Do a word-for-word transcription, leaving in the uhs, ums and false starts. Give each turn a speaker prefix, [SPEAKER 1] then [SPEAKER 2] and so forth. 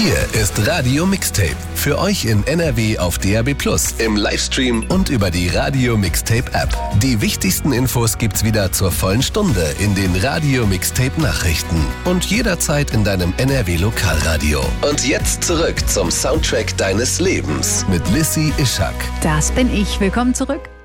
[SPEAKER 1] Hier ist Radio Mixtape. Für euch in N R W auf D A B plus, im Livestream und über die Radio Mixtape App. Die wichtigsten Infos gibt's wieder zur vollen Stunde in den Radio Mixtape Nachrichten und jederzeit in deinem N R W Lokalradio. Und jetzt zurück zum Soundtrack deines Lebens mit Lissy Ishak.
[SPEAKER 2] Das bin ich. Willkommen zurück.